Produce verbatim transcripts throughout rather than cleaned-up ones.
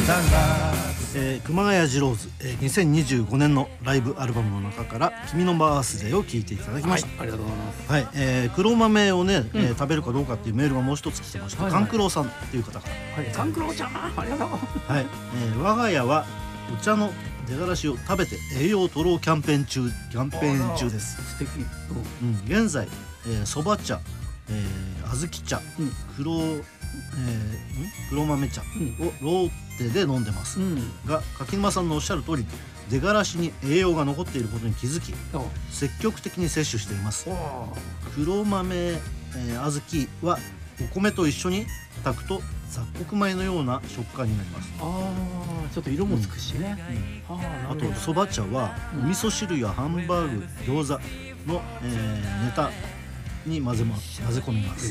だが、えー、熊谷次郎ズ、えー、にせんにじゅうごねんのライブアルバムの中から君のバースデーを聴いていただきました。 はい、ありがとうございます。 はい、えー、黒豆をね、 うんえー、食べるかどうかっていうメールがもう一つ来てまして、 はいはい、 勘九郎さんっていう方から、 はい、勘九郎ちゃんありがとう。 はい、えー、我が家はお茶の出がらしを食べて栄養を取ろうキャンペーン中キャンペーン中です。 素敵。 うん、現在そば、えー、茶、えー、小豆茶、うん、黒、えー、黒豆茶をローテで飲んでます、うん、が柿沼さんのおっしゃる通り出がらしに栄養が残っていることに気づき積極的に摂取しています。黒豆、えー、小豆はお米と一緒に炊くと雑穀米のような食感になります。 ああ、ちょっと色もつくしね、うんうん、あ, あとそば茶はお味噌汁やハンバーグ、餃子の、えー、ネタに混ぜま混ぜ込みます。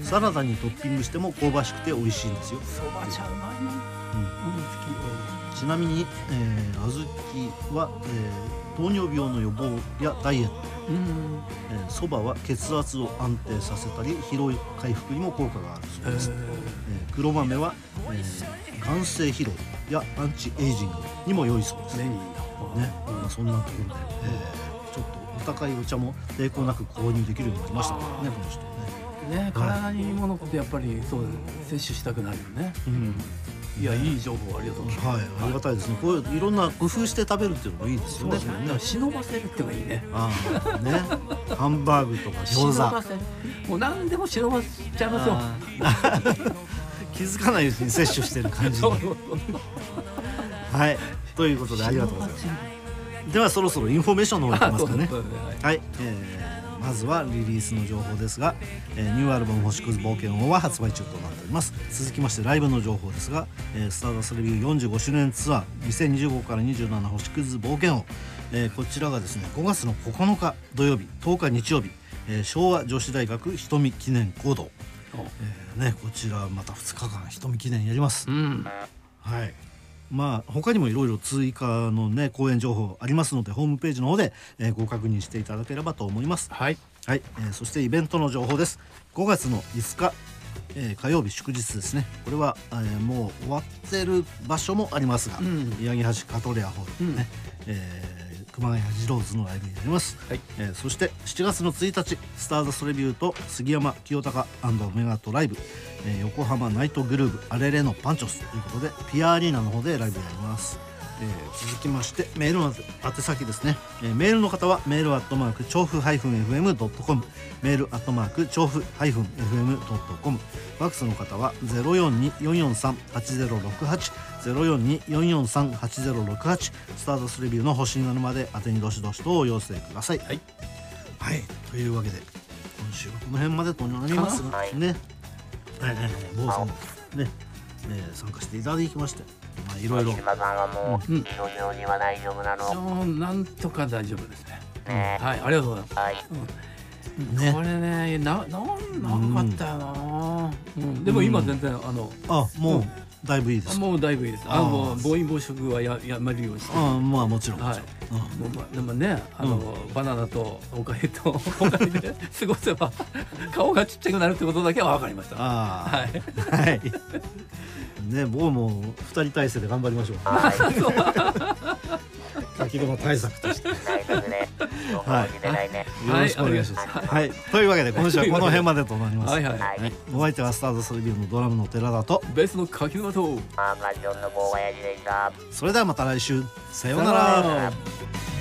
サラダにトッピングしても香ばしくて美味しいんですよ。 そば茶うまいな、うんうん、ちなみに、えー、小豆は、えー、糖尿病の予防やダイエット、そば、えー、は血圧を安定させたり疲労回復にも効果があるそうです。えー、黒豆は、えー、眼性疲労やアンチエイジングにも良いそうですね。ね、まあ、そんなところで、えー、ちょっとお高いお茶も抵抗なく購入できるようになりましたからね、この人ね。 ね、体にいいものってやっぱりそう摂取したくなるよね。うん、いや、いい情報ありがとうございます。 はい、ありがたいですね。こういういろんな工夫して食べるっていうのもいいですよね。 そうですね。忍ばせるってのがいいね。 ああ、ね、ハンバーグとか餃子、もう何でも忍ばせちゃいますよ。 気づかないうちに摂取してる感じに。はい、ということでありがとうございます。ではそろそろインフォメーションの方に行きますかね。はい、えー、まずはリリースの情報ですが、えー、ニューアルバム星屑冒険王は発売中となっております。続きましてライブの情報ですが、えー、スターダストレビューよんじゅうごしゅうねんツアーにせんにじゅうごからにじゅうなな星屑冒険王、えー、こちらがですねごがつのここのか土曜日、とおか日曜日、えー、昭和女子大学瞳記念講堂、えーね、こちらまたふつかかん瞳記念やります、うん、はい。まあ他にもいろいろ追加のね公演情報ありますのでホームページの方で、えー、ご確認していただければと思います。はい、はい、えー、そしてイベントの情報です。ごがつのいつか、えー、火曜日祝日ですね。これは、えー、もう終わってる場所もありますが、うん、八木橋カトレアホールね、うん、えー熊谷次郎ズのライブになります。はい、えー、そしてしちがつのついたちスターダストレビューと杉山清隆&メガトライブ、えー、横浜ナイトグルーブアレレのパンチョスということでピアアリーナの方でライブやります。えー、続きましてメールの宛先ですね、えー、メールの方はメールアットマーク調布 エフエムドットコム メールアットマーク調布 エフエムドットコム、 ファックスの方は ゼロよんに よんよんさん はちゼロろくはち ゼロよんに よんよんさん はちゼロろくはち、スターダストレビューの星になるまで宛てにどしどしとお寄せください。はい、はい、というわけで今週はこの辺までとなりますがね、坊さんね、えー、参加していただきまして、まあいろいろ。 島さんはもう、うん、非常には大丈夫なの？ なんとか大丈夫ですね。ね、はい、ありがとうございます。はい、うんね、これね、な、なんなかったよな、うんうん、でも今全然、うん、あの、 あ、もうだいぶいいです。 もうだいぶいいです。あの暴飲暴食はややめるようにして。 あ、まあもちろん。はい。 うん、もうまでもね、あの、うん、バナナとおかゆとおかゆで過ごせば顔がちっちゃくなるってことだけは分かりました。ああ、はい。はい。ね、僕も二人体制で頑張りましょう。先ほどの対策として。はい。よろしくお願いします。はい。というわけで今週はこの辺までとなります。はいはい。お相手はスターダストレビューのドラムの寺田とベースの柿沼とパーカッションの棒林でした。 それではまた来週。さようなら。